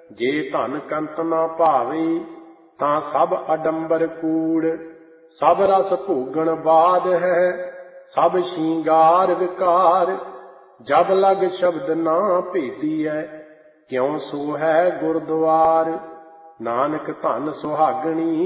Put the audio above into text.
ਜੇ ਧਨ ਕੰਤ ਨਾ ਭਾਵੇ ਤਾਂ ਸਭ ਅਡੰਬਰ ਕੂੜ। ਸਭ ਰਸ ਭੋਗਣ ਬਾਦ ਹੈ ਸਭ ਸ਼ਿੰਗਾਰ ਵਿਕਾਰ। ਜਬ ਲਗ ਸ਼ਬਦ ਨਾ ਭੇਦੀਐ ਕਿਉ ਸੋ ਹੈ ਗੁਰਦੁਆਰ। ਨਾਨਕ ਧਨ ਸੁਹਾਗਣੀ